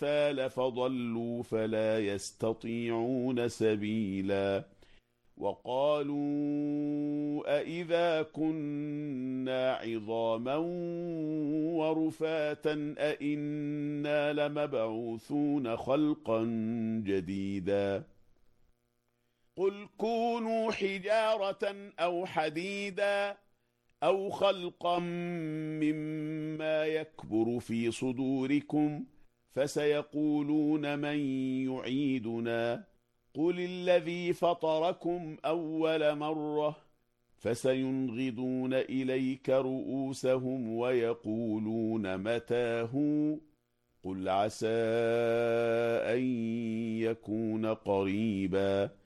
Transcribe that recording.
الأغتال فضلوا فلا يستطيعون سبيلا وقالوا أإذا كنا عظاما ورفاتا أإنا لمبعوثون خلقا جديدا قل كونوا حجارة أو حديدا أو خلقا مما يكبر في صدوركم فسيقولون من يعيدنا قل الذي فطركم أول مرة فسينغضون إليك رؤوسهم ويقولون متاه قل عسى أن يكون قريبا